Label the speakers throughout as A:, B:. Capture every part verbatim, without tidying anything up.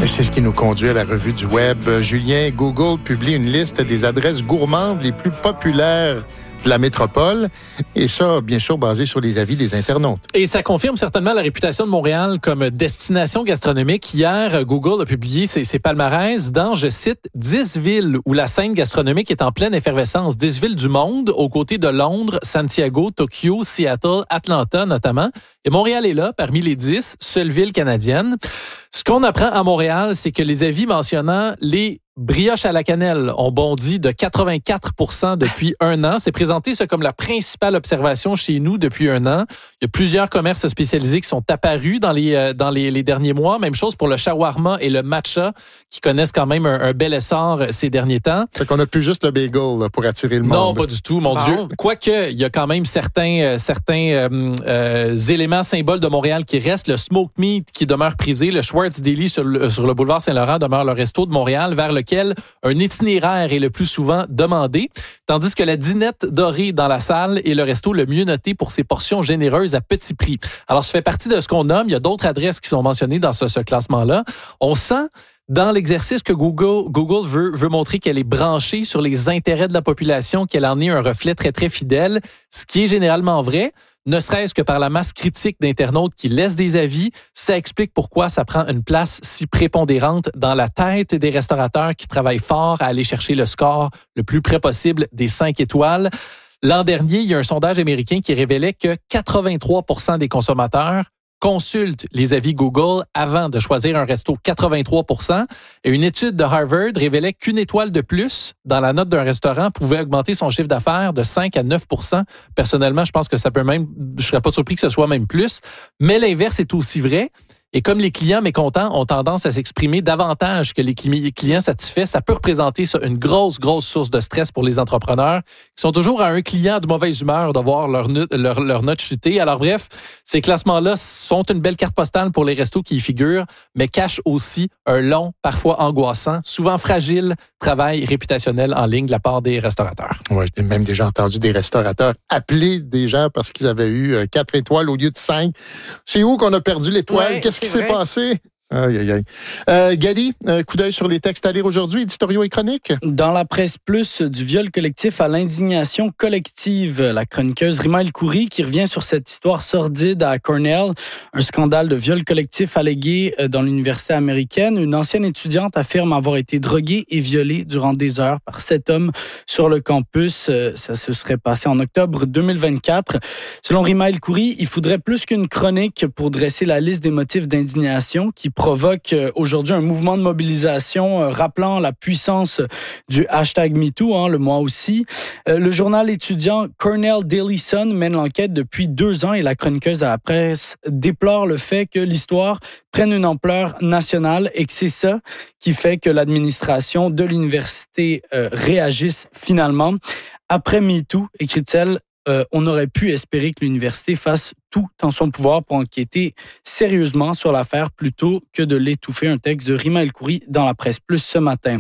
A: Et c'est ce qui nous conduit à la revue du Web. Julien, Google publie une liste des adresses gourmandes les plus populaires de la métropole. Et ça, bien sûr, basé sur les avis des internautes.
B: Et ça confirme certainement la réputation de Montréal comme destination gastronomique. Hier, Google a publié ses, ses palmarès dans, je cite, dix villes où la scène gastronomique est en pleine effervescence. dix villes du monde, aux côtés de Londres, Santiago, Tokyo, Seattle, Atlanta notamment. Et Montréal est là, parmi les dix, seule ville canadienne. Ce qu'on apprend à Montréal, c'est que les avis mentionnant les brioches à la cannelle ont bondi de quatre-vingt-quatre pour cent depuis un an. C'est présenté ça comme la principale observation chez nous depuis un an. Il y a plusieurs commerces spécialisés qui sont apparus dans les euh, dans les, les derniers mois. Même chose pour le shawarma et le matcha, qui connaissent quand même un, un bel essor ces derniers temps.
A: Fait qu'on n'a plus juste le bagel là, pour attirer le monde.
B: Non, pas du tout, mon
C: bon.
B: Dieu. Quoique, il y a quand même certains euh, certains euh, euh, éléments symboles de Montréal qui restent. Le smoked meat qui demeure prisé. Le Schwartz Deli sur le, sur le boulevard Saint-Laurent demeure le resto de Montréal vers lequel un itinéraire est le plus souvent demandé, tandis que la dinette dorée dans la salle est le resto le mieux noté pour ses portions généreuses à petit prix. Alors, ça fait partie de ce qu'on nomme. Il y a d'autres adresses qui sont mentionnées dans ce, ce classement-là. On sent dans l'exercice que Google, Google veut, veut montrer qu'elle est branchée sur les intérêts de la population, qu'elle en est un reflet très, très fidèle, ce qui est généralement vrai. Ne serait-ce que par la masse critique d'internautes qui laissent des avis, ça explique pourquoi ça prend une place si prépondérante dans la tête des restaurateurs qui travaillent fort à aller chercher le score le plus près possible des cinq étoiles. L'an dernier, il y a un sondage américain qui révélait que quatre-vingt-trois pour cent des consommateurs consultent les avis Google avant de choisir un resto, quatre-vingt-trois pour cent. Et une étude de Harvard révélait qu'une étoile de plus dans la note d'un restaurant pouvait augmenter son chiffre d'affaires de cinq à neuf pour cent. Personnellement, je pense que ça peut même, je serais pas surpris que ce soit même plus. Mais l'inverse est aussi vrai. Et comme les clients mécontents ont tendance à s'exprimer davantage que les clients satisfaits, ça peut représenter ça, une grosse, grosse source de stress pour les entrepreneurs qui sont toujours à un client de mauvaise humeur de voir leur, leur, leur note chuter. Alors bref, ces classements-là sont une belle carte postale pour les restos qui y figurent, mais cachent aussi un long, parfois angoissant, souvent fragile travail réputationnel en ligne de la part des restaurateurs.
A: Oui, j'ai même déjà entendu des restaurateurs appeler des gens parce qu'ils avaient eu quatre étoiles au lieu de cinq. C'est où qu'on a perdu l'étoile?
C: Ouais,
A: Qu'est-ce qui s'est
C: vrai.
A: passé? Aïe, aïe, aïe. Euh, Gali, un coup d'œil sur les textes à lire aujourd'hui, éditoriaux et chroniques.
D: Dans la presse plus, du viol collectif à l'indignation collective, la chroniqueuse Rima El-Khoury qui revient sur cette histoire sordide à Cornell, un scandale de viol collectif allégué dans l'université américaine. Une ancienne étudiante affirme avoir été droguée et violée durant des heures par sept hommes sur le campus. Ça se serait passé en octobre deux mille vingt-quatre. Selon Rima El-Khoury, il faudrait plus qu'une chronique pour dresser la liste des motifs d'indignation qui provoque aujourd'hui un mouvement de mobilisation euh, rappelant la puissance du hashtag MeToo, hein, le mois aussi. Euh, le journal étudiant Cornell Daily Sun mène l'enquête depuis deux ans et la chroniqueuse de la presse déplore le fait que l'histoire prenne une ampleur nationale et que c'est ça qui fait que l'administration de l'université euh, réagisse finalement. Après MeToo, écrit-elle, Euh, on aurait pu espérer que l'université fasse tout en son pouvoir pour enquêter sérieusement sur l'affaire plutôt que de l'étouffer. Un texte de Rima El-Khoury dans la presse plus ce matin.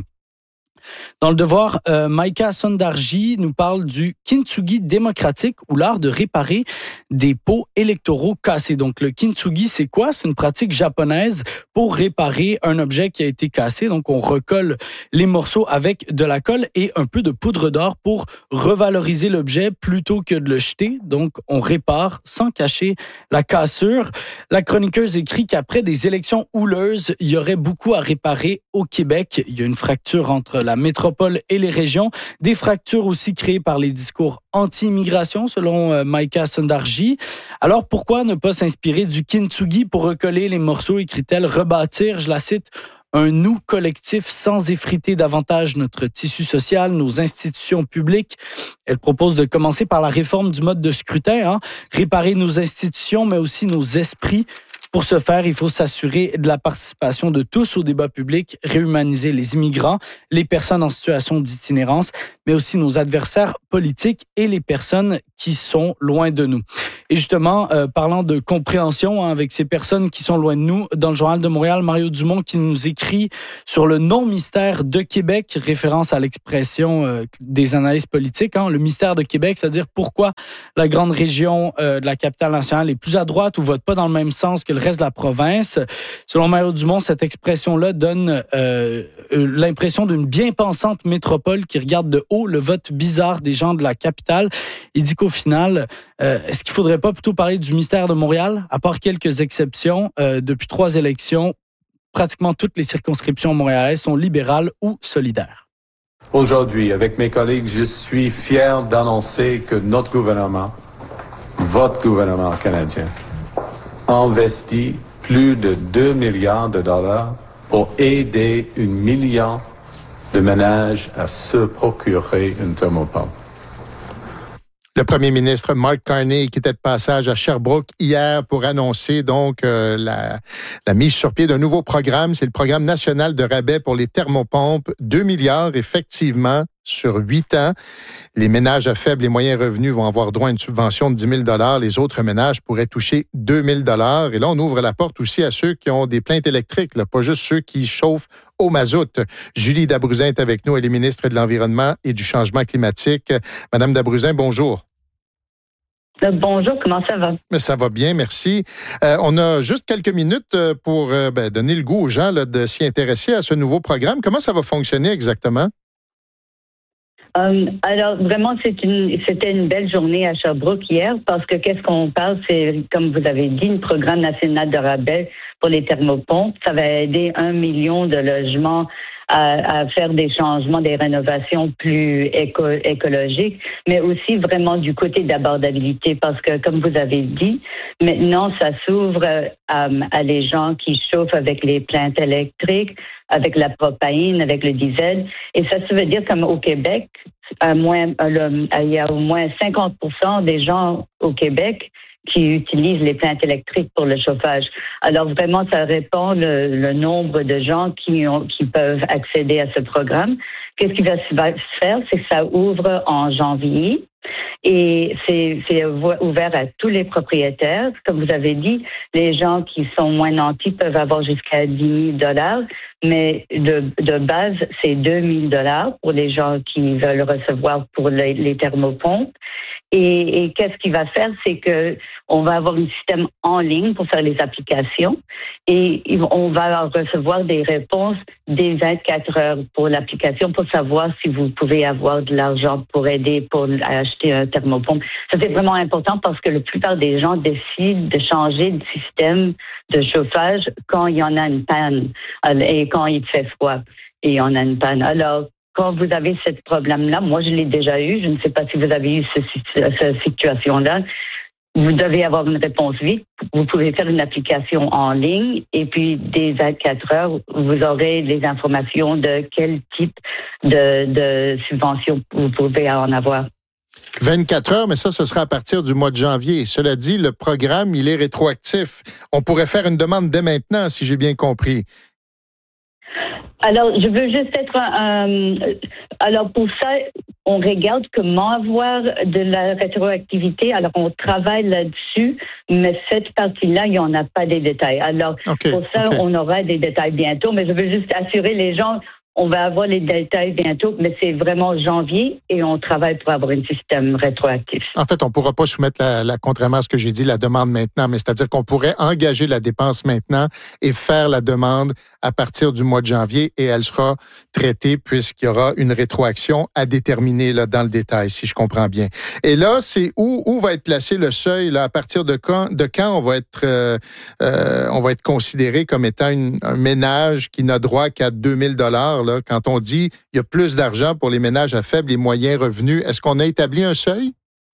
D: Dans le Devoir, euh, Maïka Sondarji nous parle du kintsugi démocratique ou l'art de réparer des pots électoraux cassés. Donc, le kintsugi, c'est quoi? C'est une pratique japonaise pour réparer un objet qui a été cassé. Donc, on recolle les morceaux avec de la colle et un peu de poudre d'or pour revaloriser l'objet plutôt que de le jeter. Donc, on répare sans cacher la cassure. La chroniqueuse écrit qu'après des élections houleuses, il y aurait beaucoup à réparer au Québec. Il y a une fracture entre la métropole et les régions. Des fractures aussi créées par les discours anti-immigration, selon euh, Maïka Sondarji. Alors, pourquoi ne pas s'inspirer du kintsugi pour recoller les morceaux, écrit-elle, rebâtir, je la cite, un nous collectif sans effriter davantage notre tissu social, nos institutions publiques. Elle propose de commencer par la réforme du mode de scrutin, hein, réparer nos institutions, mais aussi nos esprits. Pour ce faire, il faut s'assurer de la participation de tous au débat public, réhumaniser les immigrants, les personnes en situation d'itinérance, mais aussi nos adversaires politiques et les personnes qui sont loin de nous. Et justement, euh, parlant de compréhension hein, avec ces personnes qui sont loin de nous, dans le Journal de Montréal, Mario Dumont qui nous écrit sur le non-mystère de Québec, référence à l'expression euh, des analystes politiques, hein, le mystère de Québec, c'est-à-dire pourquoi la grande région euh, de la capitale nationale est plus à droite ou vote pas dans le même sens que le reste de la province. Selon Mario Dumont, cette expression-là donne euh, l'impression d'une bien pensante métropole qui regarde de haut le vote bizarre des gens de la capitale. Il dit qu'au final, euh, est-ce qu'il faudrait pas plutôt parler du mystère de Montréal? À part quelques exceptions, euh, depuis trois élections, pratiquement toutes les circonscriptions montréalaises sont libérales ou solidaires.
C: Aujourd'hui, avec mes collègues, je suis fier d'annoncer que notre gouvernement, votre gouvernement canadien, investit plus de deux milliards de dollars pour aider un million de ménages à se procurer une thermopompe.
A: Le premier ministre Mark Carney qui était de passage à Sherbrooke hier pour annoncer donc euh, la, la mise sur pied d'un nouveau programme. C'est le programme national de rabais pour les thermopompes. deux milliards effectivement sur huit ans. Les ménages à faibles et moyens revenus vont avoir droit à une subvention de dix mille dollars. Les autres ménages pourraient toucher deux mille dollars. Et là, on ouvre la porte aussi à ceux qui ont des plaintes électriques, là, pas juste ceux qui chauffent au mazout. Julie Dabruzin est avec nous. Elle est ministre de l'Environnement et du Changement climatique. Madame Dabruzin, bonjour.
E: Bonjour, comment ça va?
A: Mais ça va bien, merci. Euh, on a juste quelques minutes pour euh, ben, donner le goût aux gens là, de s'y intéresser à ce nouveau programme. Comment ça va fonctionner exactement?
E: Um, alors, vraiment, c'est une, c'était une belle journée à Sherbrooke hier parce que qu'est-ce qu'on parle, c'est, comme vous avez dit, un programme national de rabais pour les thermopompes. Ça va aider un million de logements à, à faire des changements, des rénovations plus éco, écologiques, mais aussi vraiment du côté d'abordabilité parce que, comme vous avez dit, maintenant, ça s'ouvre à, à les gens qui chauffent avec les plaintes électriques, avec la propane, avec le diesel. Et ça, ça veut dire comme au Québec, à moins, le, il y a au moins cinquante pour cent des gens au Québec qui utilisent les plaintes électriques pour le chauffage. Alors vraiment, ça répond le, le nombre de gens qui, ont, qui peuvent accéder à ce programme. Qu'est-ce qui va se faire? C'est que ça ouvre en janvier et c'est, c'est ouvert à tous les propriétaires. Comme vous avez dit, les gens qui sont moins nantis peuvent avoir jusqu'à dix mille dollars, mais de, de base, c'est deux mille dollars pour les gens qui veulent recevoir pour les, les thermopompes. Et, et qu'est-ce qu'il va faire, c'est que on va avoir un système en ligne pour faire les applications et on va recevoir des réponses des vingt-quatre heures pour l'application pour savoir si vous pouvez avoir de l'argent pour aider pour acheter un thermopompe. Ça, c'est vraiment important parce que la plupart des gens décident de changer de système de chauffage quand il y en a une panne et quand il fait froid et on a une panne. Alors, quand vous avez ce problème-là, moi je l'ai déjà eu, je ne sais pas si vous avez eu ce, cette situation-là, vous devez avoir une réponse vite. Vous pouvez faire une application en ligne et puis dès vingt-quatre heures, vous aurez les informations de quel type de, de subvention vous pouvez en avoir.
A: vingt-quatre heures, mais ça, ce sera à partir du mois de janvier. Cela dit, le programme, il est rétroactif. On pourrait faire une demande dès maintenant, si j'ai bien compris.
E: Alors, je veux juste être... Euh, alors, pour ça, on regarde comment avoir de la rétroactivité. Alors, on travaille là-dessus, mais cette partie-là, il n'y en a pas des détails. Alors, okay, pour ça, okay. on aura des détails bientôt, mais je veux juste assurer les gens... On va avoir les détails bientôt, mais c'est vraiment janvier et on travaille pour avoir un système rétroactif.
A: En fait, on ne pourra pas soumettre, la, la, contrairement à ce que j'ai dit, la demande maintenant, mais c'est-à-dire qu'on pourrait engager la dépense maintenant et faire la demande à partir du mois de janvier et elle sera traitée puisqu'il y aura une rétroaction à déterminer là, dans le détail, si je comprends bien. Et là, c'est où, où va être placé le seuil, là, à partir de quand, de quand on va être, euh, euh, on va être considéré comme étant une, un ménage qui n'a droit qu'à deux mille dollars. Là, quand on dit il y a plus d'argent pour les ménages à faibles et moyens revenus, est-ce qu'on a établi un seuil?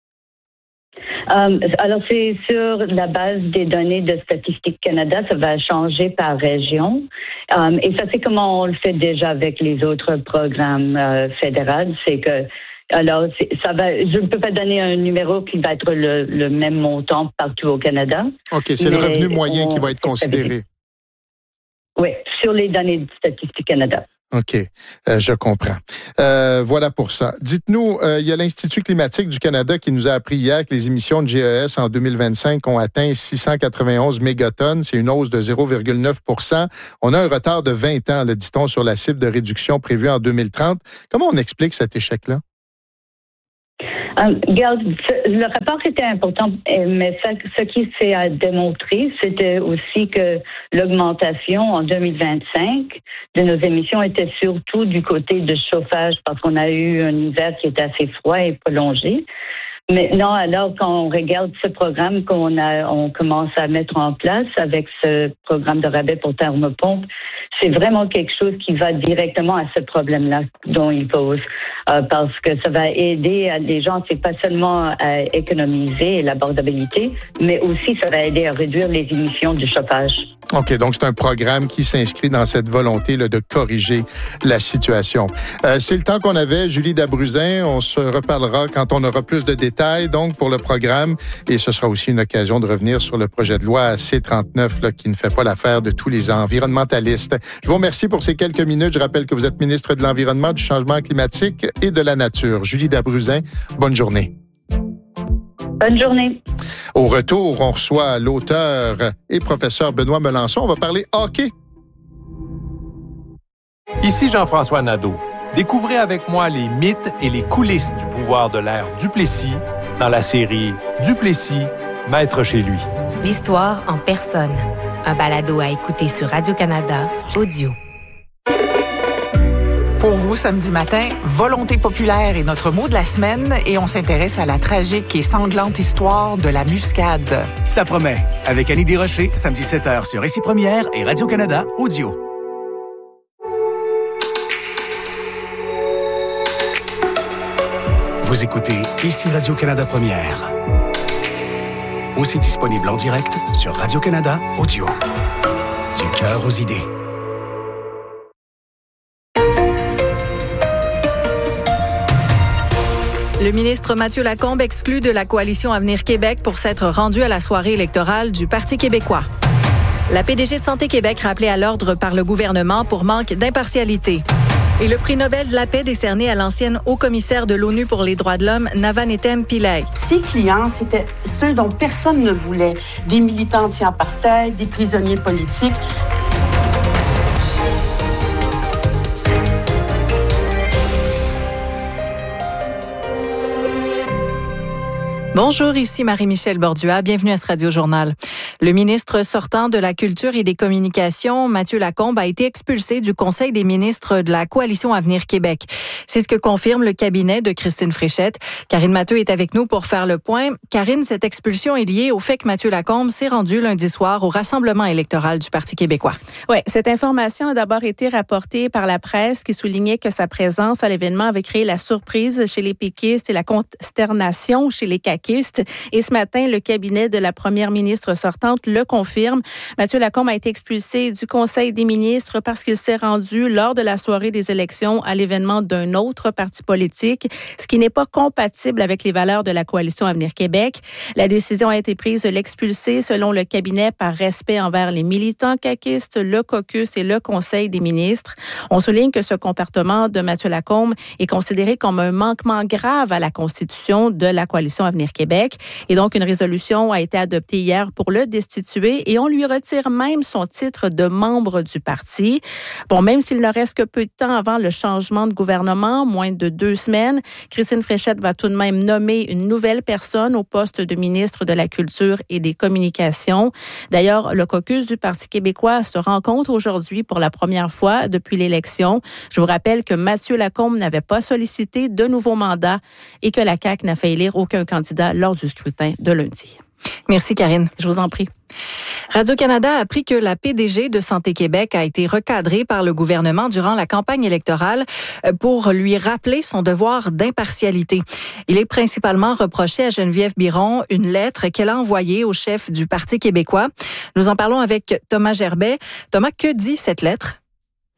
E: Um, alors, c'est sur la base des données de Statistique Canada, ça va changer par région. Um, et ça, c'est comment on le fait déjà avec les autres programmes euh, fédéraux. C'est que, alors, c'est, ça va, je ne peux pas donner un numéro qui va être le, le même montant partout au Canada.
A: OK, c'est le revenu moyen on, qui va être considéré.
E: Oui, sur les données de Statistique Canada.
A: OK, euh, je comprends. Euh, voilà pour ça. Dites-nous, euh, il y a l'Institut climatique du Canada qui nous a appris hier que les émissions de G E S en deux mille vingt-cinq ont atteint six cent quatre-vingt-onze mégatonnes. C'est une hausse de zéro virgule neuf pour cent. On a un retard de vingt ans, le dit-on, sur la cible de réduction prévue en deux mille trente. Comment on explique cet échec-là?
E: Um, regarde, le rapport c'était important, mais ça, ce qui s'est démontré, c'était aussi que l'augmentation en deux mille vingt-cinq de nos émissions était surtout du côté de chauffage, parce qu'on a eu un hiver qui était assez froid et prolongé. Maintenant, alors, quand on regarde ce programme qu'on a, on commence à mettre en place avec ce programme de rabais pour thermopompe, c'est vraiment quelque chose qui va directement à ce problème-là dont il pose. Euh, parce que ça va aider les gens, c'est pas seulement à économiser l'abordabilité, mais aussi ça va aider à réduire les émissions du chauffage.
A: OK, donc c'est un programme qui s'inscrit dans cette volonté là, de corriger la situation. Euh, c'est le temps qu'on avait. Julie Dabruzin, on se reparlera quand on aura plus de détails donc pour le programme et ce sera aussi une occasion de revenir sur le projet de loi C trente-neuf là, qui ne fait pas l'affaire de tous les environnementalistes. Je vous remercie pour ces quelques minutes. Je rappelle que vous êtes ministre de l'Environnement, du Changement climatique et de la Nature. Julie Dabruzin, bonne journée.
E: Bonne journée.
A: Au retour, on reçoit l'auteur et professeur Benoît Melançon. On va parler hockey.
F: Ici Jean-François Nadeau. Découvrez avec moi les mythes et les coulisses du pouvoir de l'ère Duplessis dans la série Duplessis, maître chez lui.
G: L'histoire en personne. Un balado à écouter sur Radio-Canada Audio.
H: Pour vous, samedi matin, Volonté populaire est notre mot de la semaine et on s'intéresse à la tragique et sanglante histoire de la muscade.
I: Ça promet. Avec Annie Desrochers, samedi sept heures sur Ici Première et Radio-Canada Audio. Vous écoutez Ici Radio-Canada Première. Aussi disponible en direct sur Radio-Canada Audio. Du cœur aux idées.
J: Le ministre Mathieu Lacombe exclu de la coalition Avenir Québec pour s'être rendu à la soirée électorale du Parti québécois. La P D G de Santé Québec rappelée à l'ordre par le gouvernement pour manque d'impartialité. Et le prix Nobel de la paix décerné à l'ancienne haut-commissaire de l'ONU pour les droits de l'homme, Navanethem Pillay.
K: Ses clients, c'était ceux dont personne ne voulait. Des militants anti-apartheid, des prisonniers politiques.
J: Bonjour, ici Marie-Michel Bordua. Bienvenue à ce Radio-Journal. Le ministre sortant de la Culture et des Communications, Mathieu Lacombe, a été expulsé du Conseil des ministres de la Coalition Avenir Québec. C'est ce que confirme le cabinet de Christine Fréchette. Karine Matteux est avec nous pour faire le point. Karine, cette expulsion est liée au fait que Mathieu Lacombe s'est rendu lundi soir au rassemblement électoral du Parti québécois.
L: Oui, cette information a d'abord été rapportée par la presse qui soulignait que sa présence à l'événement avait créé la surprise chez les péquistes et la consternation chez les caquistes. Et ce matin, le cabinet de la première ministre sortante le confirme. Mathieu Lacombe a été expulsé du Conseil des ministres parce qu'il s'est rendu lors de la soirée des élections à l'événement d'un autre parti politique, ce qui n'est pas compatible avec les valeurs de la Coalition Avenir Québec. La décision a été prise de l'expulser, selon le cabinet, par respect envers les militants caquistes, le caucus et le Conseil des ministres. On souligne que ce comportement de Mathieu Lacombe est considéré comme un manquement grave à la Constitution de la Coalition Avenir Québec. Et donc, une résolution a été adoptée hier pour le destituer et on lui retire même son titre de membre du parti. Bon, même s'il ne reste que peu de temps avant le changement de gouvernement, moins de deux semaines, Christine Fréchette va tout de même nommer une nouvelle personne au poste de ministre de la Culture et des Communications. D'ailleurs, le caucus du Parti québécois se rencontre aujourd'hui pour la première fois depuis l'élection. Je vous rappelle que Mathieu Lacombe n'avait pas sollicité de nouveau mandat et que la C A Q n'a fait élire aucun candidat lors du scrutin de lundi.
J: Merci Karine.
L: Je vous en prie.
J: Radio-Canada a appris que la P D G de Santé Québec a été recadrée par le gouvernement durant la campagne électorale pour lui rappeler son devoir d'impartialité. Il est principalement reproché à Geneviève Biron une lettre qu'elle a envoyée au chef du Parti québécois. Nous en parlons avec Thomas Gerbet. Thomas, que dit cette lettre?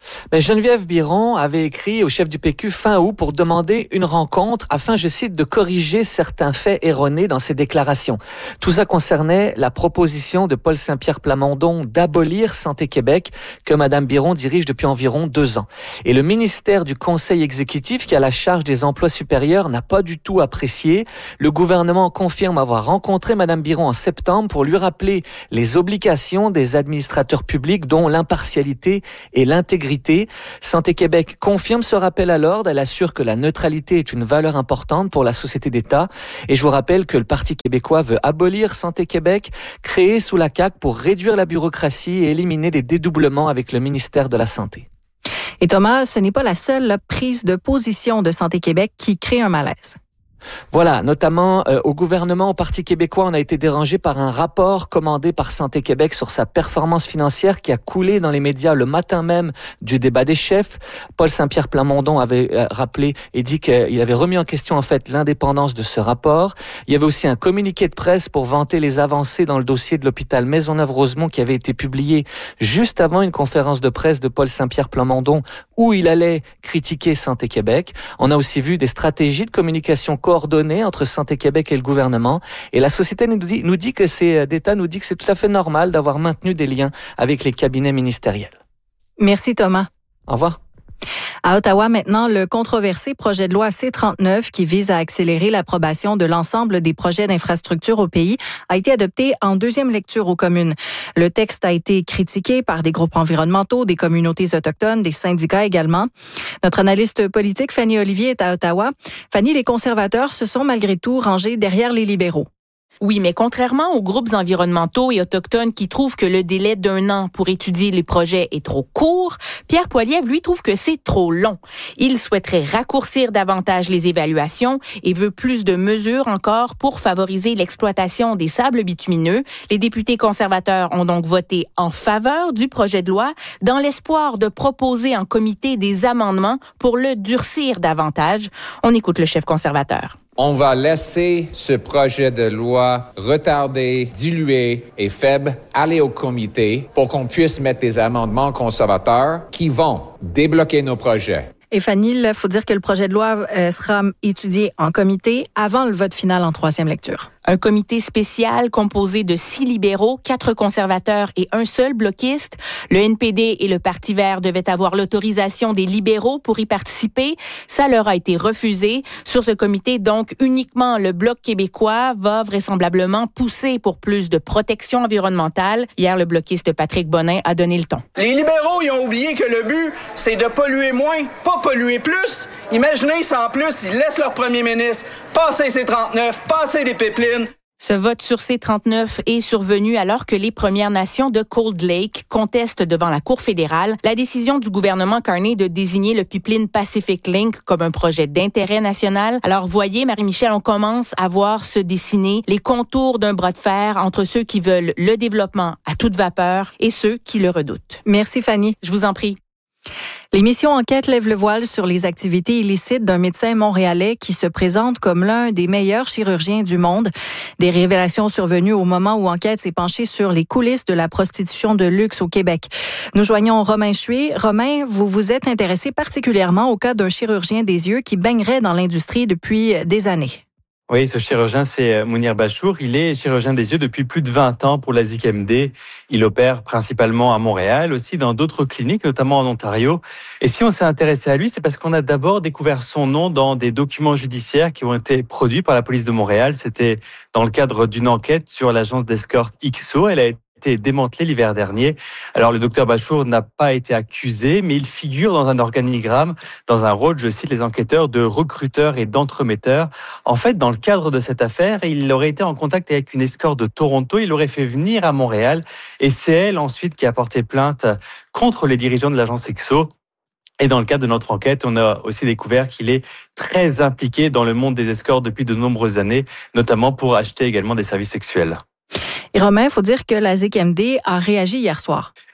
M: Ben, Geneviève Biron avait écrit au chef du P Q fin août pour demander une rencontre afin, je cite, de corriger certains faits erronés dans ses déclarations. Tout ça concernait la proposition de Paul Saint-Pierre Plamondon d'abolir Santé Québec que Mme Biron dirige depuis environ deux ans. Et le ministère du Conseil exécutif qui a la charge des emplois supérieurs n'a pas du tout apprécié. Le gouvernement confirme avoir rencontré Mme Biron en septembre pour lui rappeler les obligations des administrateurs publics dont l'impartialité et l'intégrité. Santé Québec confirme ce rappel à l'ordre. Elle assure que la neutralité est une valeur importante pour la société d'État. Et je vous rappelle que le Parti québécois veut abolir Santé Québec, créé sous la C A Q pour réduire la bureaucratie et éliminer les dédoublements avec le ministère de la Santé.
J: Et Thomas, ce n'est pas la seule prise de position de Santé Québec qui crée un malaise.
M: Voilà, notamment euh, au gouvernement, au Parti québécois, on a été dérangé par un rapport commandé par Santé Québec sur sa performance financière qui a coulé dans les médias le matin même du débat des chefs. Paul Saint-Pierre Plamondon avait euh, rappelé et dit qu'il avait remis en question en fait l'indépendance de ce rapport. Il y avait aussi un communiqué de presse pour vanter les avancées dans le dossier de l'hôpital Maisonneuve-Rosemont qui avait été publié juste avant une conférence de presse de Paul Saint-Pierre Plamondon où il allait critiquer Santé Québec. On a aussi vu des stratégies de communication coordonnées entre Santé Québec et le gouvernement. Et la société nous dit, nous dit que c'est, d'État nous dit que c'est tout à fait normal d'avoir maintenu des liens avec les cabinets ministériels.
J: Merci Thomas.
M: Au revoir.
J: À Ottawa, maintenant, le controversé projet de loi C trente-neuf qui vise à accélérer l'approbation de l'ensemble des projets d'infrastructure au pays a été adopté en deuxième lecture aux communes. Le texte a été critiqué par des groupes environnementaux, des communautés autochtones, des syndicats également. Notre analyste politique, Fanny Olivier, est à Ottawa. Fanny, les conservateurs se sont malgré tout rangés derrière les libéraux.
N: Oui, mais contrairement aux groupes environnementaux et autochtones qui trouvent que le délai d'un an pour étudier les projets est trop court, Pierre Poilievre, lui, trouve que c'est trop long. Il souhaiterait raccourcir davantage les évaluations et veut plus de mesures encore pour favoriser l'exploitation des sables bitumineux. Les députés conservateurs ont donc voté en faveur du projet de loi dans l'espoir de proposer en comité des amendements pour le durcir davantage. On écoute le chef conservateur.
O: On va laisser ce projet de loi retardé, dilué et faible aller au comité pour qu'on puisse mettre des amendements conservateurs qui vont débloquer nos projets.
J: Et Fanny, il faut dire que le projet de loi sera étudié en comité avant le vote final en troisième lecture.
N: Un comité spécial composé de six libéraux, quatre conservateurs et un seul bloquiste. Le N P D et le Parti vert devaient avoir l'autorisation des libéraux pour y participer. Ça leur a été refusé. Sur ce comité, donc, uniquement le Bloc québécois va vraisemblablement pousser pour plus de protection environnementale. Hier, le bloquiste Patrick Bonin a donné le ton.
P: Les libéraux, ils ont oublié que le but, c'est de polluer moins, pas polluer plus. Imaginez si en plus, ils laissent leur premier ministre passer C trente-neuf, passer des pipelines.
N: Ce vote sur C trente-neuf est survenu alors que les Premières Nations de Cold Lake contestent devant la Cour fédérale la décision du gouvernement Carney de désigner le pipeline Pacific Link comme un projet d'intérêt national. Alors voyez, Marie-Michel, on commence à voir se dessiner les contours d'un bras de fer entre ceux qui veulent le développement à toute vapeur et ceux qui le redoutent.
J: Merci Fanny.
N: Je vous en prie.
J: L'émission Enquête lève le voile sur les activités illicites d'un médecin montréalais qui se présente comme l'un des meilleurs chirurgiens du monde. Des révélations survenues au moment où Enquête s'est penchée sur les coulisses de la prostitution de luxe au Québec. Nous joignons Romain Chué. Romain, vous vous êtes intéressé particulièrement au cas d'un chirurgien des yeux qui baignerait dans l'industrie depuis des années.
Q: Oui, ce chirurgien, c'est Mounir Bachour. Il est chirurgien des yeux depuis plus de vingt ans pour la Z I C M D. Il opère principalement à Montréal, aussi dans d'autres cliniques, notamment en Ontario. Et si on s'est intéressé à lui, c'est parce qu'on a d'abord découvert son nom dans des documents judiciaires qui ont été produits par la police de Montréal. C'était dans le cadre d'une enquête sur l'agence d'escorte X O. Elle a été démantelé l'hiver dernier. Alors, le docteur Bachour n'a pas été accusé, mais il figure dans un organigramme, dans un rôle, je cite les enquêteurs, de recruteur et d'entremetteur. En fait, dans le cadre de cette affaire, il aurait été en contact avec une escorte de Toronto, il l'aurait fait venir à Montréal, et c'est elle ensuite qui a porté plainte contre les dirigeants de l'agence X O. Et dans le cadre de notre enquête, on a aussi découvert qu'il est très impliqué dans le monde des escortes depuis de nombreuses années, notamment pour acheter également des services sexuels.
J: Et Romain, il faut dire que la Z I C M D a réagi hier soir.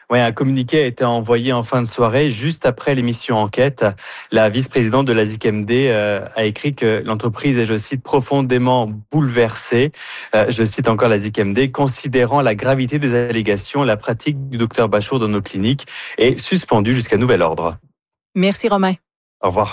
Q: Oui, un communiqué a été envoyé en fin de soirée, juste après l'émission Enquête. La vice-présidente de la Z I C M D euh, a écrit que l'entreprise est, je cite, profondément bouleversée. Euh, je cite encore la Z I C M D, considérant la gravité des allégations, la pratique du docteur Bachour dans nos cliniques est suspendue jusqu'à nouvel ordre.
J: Merci Romain.
Q: Au revoir.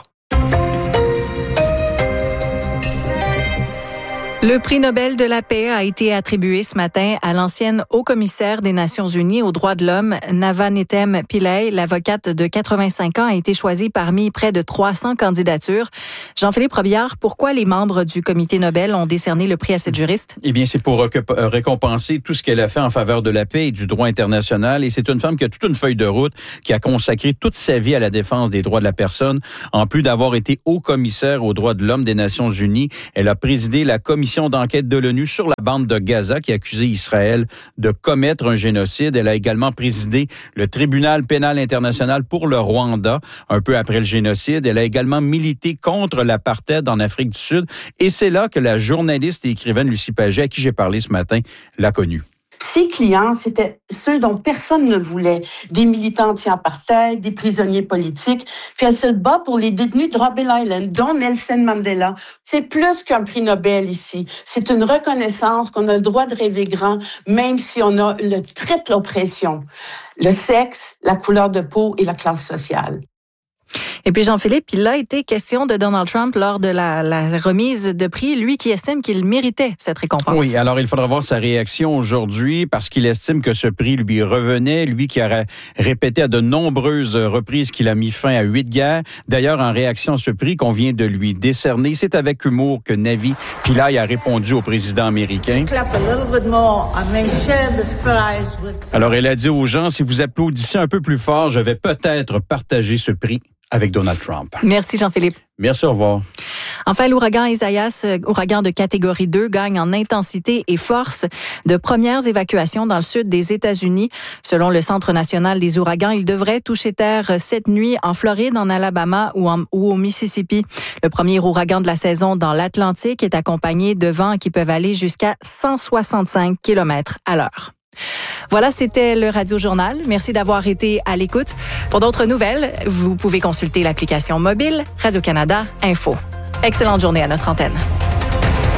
J: Le prix Nobel de la paix a été attribué ce matin à l'ancienne haut-commissaire des Nations unies aux droits de l'homme, Navanethem Pillay. L'avocate de quatre-vingt-cinq ans a été choisie parmi près de trois cents candidatures. Jean-Philippe Robillard, pourquoi les membres du comité Nobel ont décerné le prix à cette juriste?
R: Eh bien, c'est pour récompenser tout ce qu'elle a fait en faveur de la paix et du droit international. Et c'est une femme qui a toute une feuille de route, qui a consacré toute sa vie à la défense des droits de la personne. En plus d'avoir été haut-commissaire aux droits de l'homme des Nations unies, elle a présidé la commission d'enquête de l'ONU sur la bande de Gaza qui accusait Israël de commettre un génocide. Elle a également présidé le tribunal pénal international pour le Rwanda un peu après le génocide. Elle a également milité contre l'apartheid en Afrique du Sud. Et c'est là que la journaliste et écrivaine Lucie Pagé, à qui j'ai parlé ce matin, l'a connue.
K: Ses clients, c'était ceux dont personne ne voulait, des militants anti-apartheid, des prisonniers politiques. Puis elle se bat pour les détenus de Robben Island, dont Nelson Mandela. C'est plus qu'un prix Nobel ici. C'est une reconnaissance qu'on a le droit de rêver grand, même si on a le triple oppression. Le sexe, la couleur de peau et la classe sociale.
J: Et puis Jean-Philippe, il a été question de Donald Trump lors de la, la remise de prix, lui qui estime qu'il méritait cette récompense.
R: Oui, alors il faudra voir sa réaction aujourd'hui parce qu'il estime que ce prix lui revenait, lui qui aurait répété à de nombreuses reprises qu'il a mis fin à huit guerres. D'ailleurs, en réaction à ce prix qu'on vient de lui décerner, c'est avec humour que Navi Pillay a répondu au président américain. Alors elle a dit aux gens, si vous applaudissez un peu plus fort, je vais peut-être partager ce prix avec Donald Trump.
J: Merci Jean-Philippe.
R: Merci, au revoir.
J: Enfin, l'ouragan Isaias, ouragan de catégorie deux, gagne en intensité et force. De premières évacuations dans le sud des États-Unis. Selon le Centre national des ouragans, il devrait toucher terre cette nuit en Floride, en Alabama ou, en, ou au Mississippi. Le premier ouragan de la saison dans l'Atlantique est accompagné de vents qui peuvent aller jusqu'à cent soixante-cinq kilomètres à l'heure. Voilà, c'était le Radio Journal. Merci d'avoir été à l'écoute. Pour d'autres nouvelles, vous pouvez consulter l'application mobile Radio-Canada Info. Excellente journée à notre antenne.